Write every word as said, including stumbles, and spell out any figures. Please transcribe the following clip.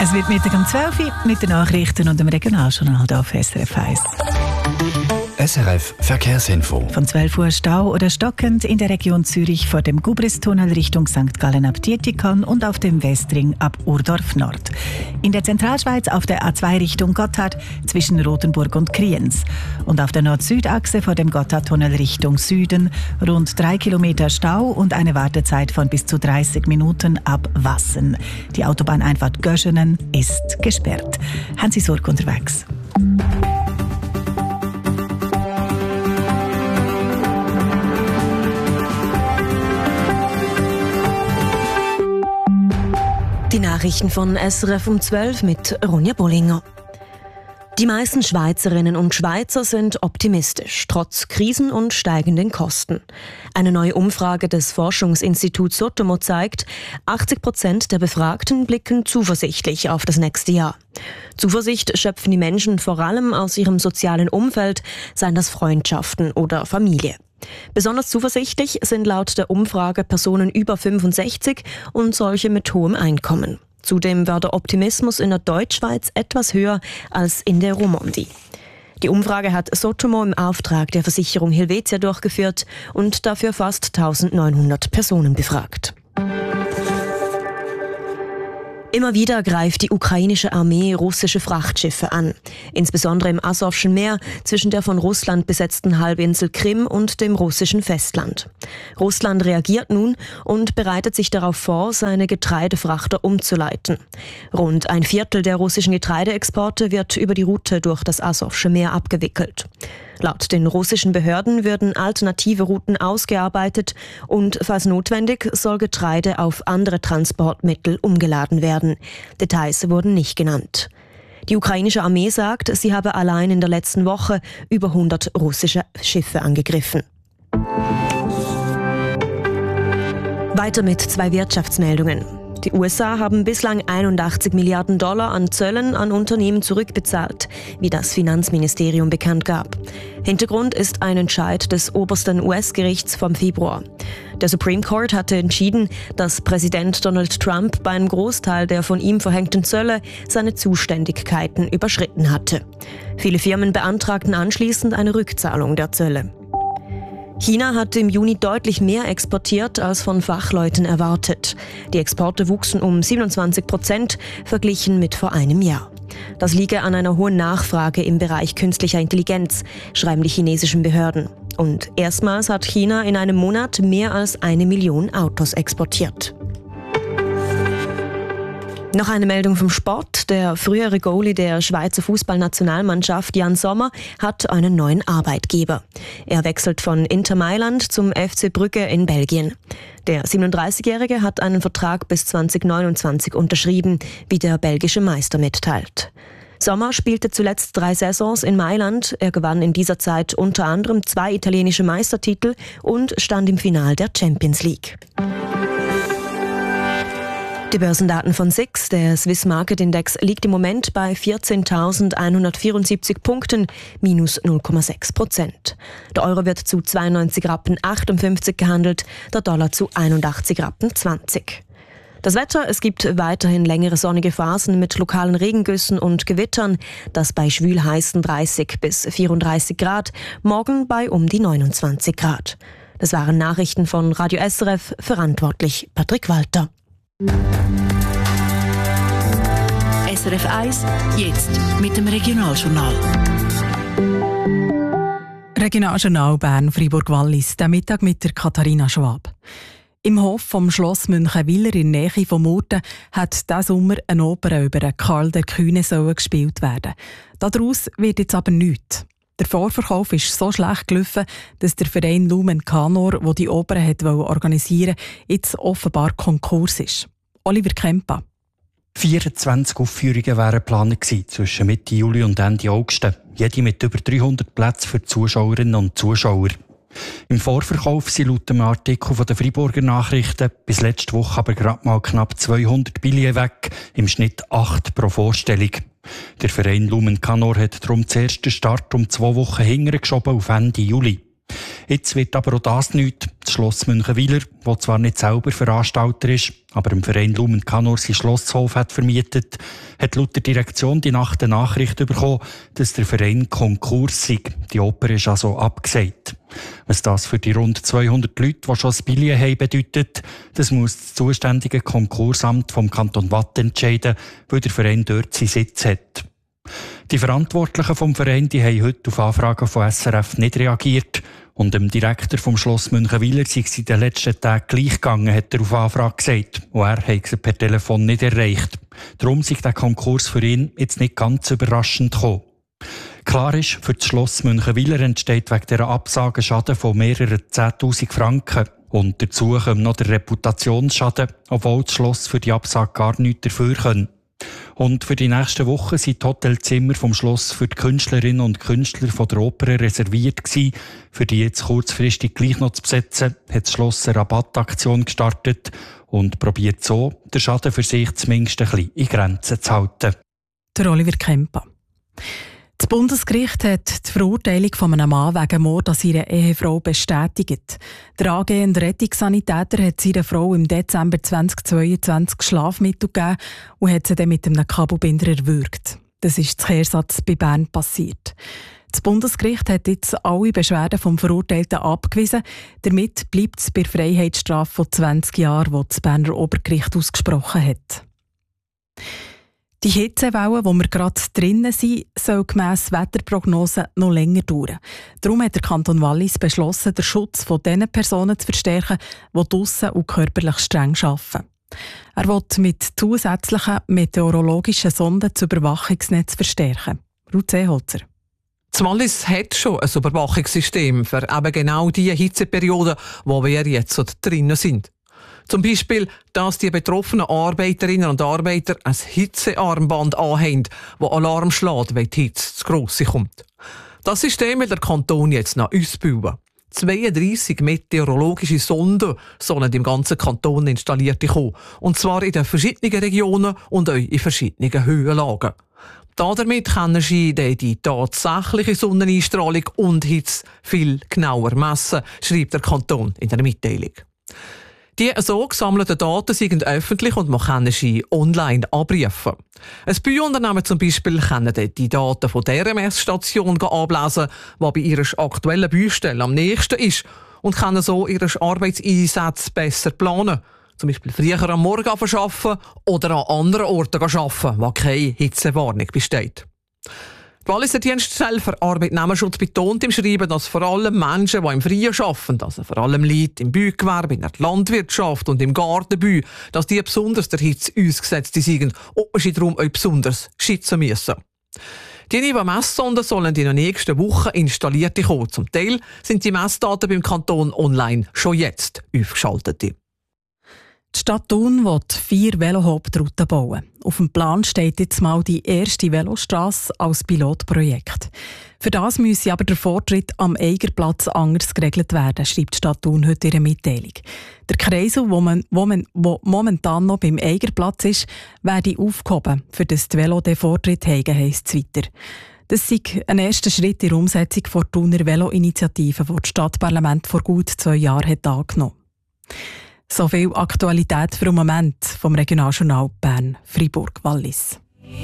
Es wird Mittag um zwölf Uhr mit den Nachrichten und dem Regionaljournal hier auf S R F eins. S R F Verkehrsinfo. Von zwölf Uhr Stau oder stockend in der Region Zürich vor dem Gubristunnel Richtung Sankt Gallen ab Dietikon und auf dem Westring ab Urdorf Nord. In der Zentralschweiz auf der A zwei Richtung Gotthard zwischen Rothenburg und Kriens. Und auf der Nord-Süd-Achse vor dem Gotthardtunnel Richtung Süden rund drei Kilometer Stau und eine Wartezeit von bis zu dreißig Minuten ab Wassen. Die Autobahneinfahrt Göschenen ist gesperrt. Haben Sie Sorge unterwegs? Die Nachrichten von S R F um zwölf mit Ronja Bollinger. Die meisten Schweizerinnen und Schweizer sind optimistisch, trotz Krisen und steigenden Kosten. Eine neue Umfrage des Forschungsinstituts Sotomo zeigt, achtzig Prozent der Befragten blicken zuversichtlich auf das nächste Jahr. Zuversicht schöpfen die Menschen vor allem aus ihrem sozialen Umfeld, seien das Freundschaften oder Familie. Besonders zuversichtlich sind laut der Umfrage Personen über fünfundsechzig und solche mit hohem Einkommen. Zudem war der Optimismus in der Deutschschweiz etwas höher als in der Romandie. Die Umfrage hat Sotomo im Auftrag der Versicherung Helvetia durchgeführt und dafür fast eintausendneunhundert Personen befragt. Immer wieder greift die ukrainische Armee russische Frachtschiffe an, insbesondere im Asowschen Meer zwischen der von Russland besetzten Halbinsel Krim und dem russischen Festland. Russland reagiert nun und bereitet sich darauf vor, seine Getreidefrachter umzuleiten. Rund ein Viertel der russischen Getreideexporte wird über die Route durch das Asowsche Meer abgewickelt. Laut den russischen Behörden werden alternative Routen ausgearbeitet und, falls notwendig, soll Getreide auf andere Transportmittel umgeladen werden. Details wurden nicht genannt. Die ukrainische Armee sagt, sie habe allein in der letzten Woche über hundert russische Schiffe angegriffen. Weiter mit zwei Wirtschaftsmeldungen. Die U S A haben bislang einundachtzig Milliarden Dollar an Zöllen an Unternehmen zurückbezahlt, wie das Finanzministerium bekannt gab. Hintergrund ist ein Entscheid des obersten U S-Gerichts vom Februar. Der Supreme Court hatte entschieden, dass Präsident Donald Trump bei einem Großteil der von ihm verhängten Zölle seine Zuständigkeiten überschritten hatte. Viele Firmen beantragten anschließend eine Rückzahlung der Zölle. China hat im Juni deutlich mehr exportiert als von Fachleuten erwartet. Die Exporte wuchsen um siebenundzwanzig Prozent verglichen mit vor einem Jahr. Das liege an einer hohen Nachfrage im Bereich künstlicher Intelligenz, schreiben die chinesischen Behörden. Und erstmals hat China in einem Monat mehr als eine Million Autos exportiert. Noch eine Meldung vom Sport. Der frühere Goalie der Schweizer Fußballnationalmannschaft Jan Sommer hat einen neuen Arbeitgeber. Er wechselt von Inter Mailand zum F C Brügge in Belgien. Der siebenunddreißigjährige hat einen Vertrag bis zweitausendneunundzwanzig unterschrieben, wie der belgische Meister mitteilt. Sommer spielte zuletzt drei Saisons in Mailand. Er gewann in dieser Zeit unter anderem zwei italienische Meistertitel und stand im Finale der Champions League. Die Börsendaten von S I X, der Swiss Market Index, liegt im Moment bei vierzehntausendeinhundertvierundsiebzig Punkten, minus null Komma sechs Prozent. Der Euro wird zu zweiundneunzig Rappen achtundfünfzig gehandelt, der Dollar zu einundachtzig Rappen zwanzig. Das Wetter, es gibt weiterhin längere sonnige Phasen mit lokalen Regengüssen und Gewittern, das bei schwül heißen dreißig bis vierunddreißig Grad, morgen bei um die neunundzwanzig Grad. Das waren Nachrichten von Radio S R F, verantwortlich Patrick Walter. S R F eins, jetzt mit dem Regionaljournal. Regionaljournal Bern-Fribourg-Wallis, der Mittag mit der Katharina Schwab. Im Hof vom Schloss Münchenwiller in der Nähe von Murten hat diesen Sommer eine Oper über Karl der Kühne gespielt werden. Daraus wird jetzt aber nichts. Der Vorverkauf ist so schlecht gelaufen, dass der Verein Lumen Canor, der die Oper organisieren wollte, jetzt offenbar Konkurs ist. Oliver Kempa. vierundzwanzig Aufführungen wären geplant gewesen, zwischen Mitte Juli und Ende August. Jede mit über dreihundert Plätzen für die Zuschauerinnen und Zuschauer. Im Vorverkauf sind laut dem Artikel von den Freiburger Nachrichten bis letzte Woche aber gerade mal knapp zweihundert Billionen weg, im Schnitt acht pro Vorstellung. Der Verein Lumen Canor hat darum zuerst den Start um zwei Wochen hinterher geschoben auf Ende Juli. Jetzt wird aber auch das nichts. Das Schloss Münchenwiler, das zwar nicht selber Veranstalter ist, aber im Verein Lumen Canor sein Schlosshof hat vermietet, hat laut der Direktion die Nacht eine Nachricht bekommen, dass der Verein Konkurs sei. Die Oper ist also abgesagt. Was das für die rund zweihundert Leute, die schon das Billett haben, bedeutet, das muss das zuständige Konkursamt vom Kanton Watt entscheiden, weil der Verein dort seinen Sitz hat. Die Verantwortlichen vom Verein die haben heute auf Anfragen von S R F nicht reagiert. Und dem Direktor vom Schloss Münchenwiler sei es in den letzten Tagen gleich gegangen, hat er auf Anfrage gesagt. Und er hat sie per Telefon nicht erreicht. Darum sei der Konkurs für ihn jetzt nicht ganz überraschend gekommen. Klar ist, für das Schloss Münchenwiler entsteht wegen dieser Absage Schaden von mehreren zehntausend Franken. Und dazu kommt noch der Reputationsschaden, obwohl das Schloss für die Absage gar nichts dafür kann. Und für die nächsten Wochen sind die Hotelzimmer vom Schloss für die Künstlerinnen und Künstler von der Oper reserviert gewesen. Für die jetzt kurzfristig gleich noch zu besetzen, hat das Schloss eine Rabattaktion gestartet und probiert so, den Schaden für sich zumindest ein bisschen in Grenzen zu halten. Der Oliver Kempa. Das Bundesgericht hat die Verurteilung von einem Mann wegen Mord an seiner Ehefrau bestätigt. Der angehende Rettungssanitäter hat seiner Frau im Dezember zweitausendzweiundzwanzig Schlafmittel gegeben und hat sie dann mit einem Kabelbinder erwürgt. Das ist das Kehrsatz bei Bern passiert. Das Bundesgericht hat jetzt alle Beschwerden vom Verurteilten abgewiesen. Damit bleibt es bei der Freiheitsstrafe von zwanzig Jahren, die das Berner Obergericht ausgesprochen hat. Die Hitzewelle, wo wir gerade drinnen sind, soll gemäss Wetterprognose noch länger dauern. Darum hat der Kanton Wallis beschlossen, den Schutz von den Personen zu verstärken, die draussen und körperlich streng arbeiten. Er will mit zusätzlichen meteorologischen Sonden das Überwachungsnetz verstärken. Ruth Seeholzer. Das Wallis hat schon ein Überwachungssystem für eben genau diese Hitzeperioden, wo wir jetzt so drinnen sind. Zum Beispiel, dass die betroffenen Arbeiterinnen und Arbeiter ein Hitzearmband anhaben, das Alarm schlägt, wenn die Hitze zu gross kommt. Das System will der Kanton jetzt noch ausbauen. zweiunddreissig meteorologische Sonden sollen im ganzen Kanton installiert kommen. Und zwar in den verschiedenen Regionen und auch in verschiedenen Höhenlagen. Damit können sie die tatsächliche Sonneneinstrahlung und Hitze viel genauer messen, schreibt der Kanton in der Mitteilung. Die so gesammelten Daten sind öffentlich und man kann sie online abrufen. Ein Bauunternehmen zum Beispiel kann die Daten von dieser Messstation ablesen, die bei ihrer aktuellen Baustelle am nächsten ist, und kann so ihre Arbeitseinsätze besser planen. Zum Beispiel früher am Morgen arbeiten oder an anderen Orten arbeiten, wo keine Hitzewarnung besteht. Die Walliser Dienststelle für Arbeitnehmerschutz betont im Schreiben, dass vor allem Menschen, die im Freien arbeiten, also vor allem Leute im Baugewerbe, in der Landwirtschaft und im Gartenbau, dass die besonders der Hitze ausgesetzt sind und man sie darum auch besonders schützen müssen. Die neuen Messsonden sollen in den nächsten Wochen installiert kommen. Zum Teil sind die Messdaten beim Kanton online schon jetzt aufgeschaltet. Die Stadt Thun will vier Velohauptrouten bauen. Auf dem Plan steht jetzt mal die erste Velostrasse als Pilotprojekt. Für das müsse aber der Vortritt am Eigerplatz anders geregelt werden, schreibt die Stadt Thun heute in ihrer Mitteilung. Der Kreisel, wo, man, wo, man, wo momentan noch beim Eigerplatz ist, werde aufgehoben, für das die Velo den Vortritt haben, heisst es weiter. Das ist ein erster Schritt in der Umsetzung der Thuner Velo-Initiative, die das Stadtparlament vor gut zwei Jahren hat angenommen hat. So viel Aktualität für den Moment vom Regionaljournal Bern, Freiburg, Wallis.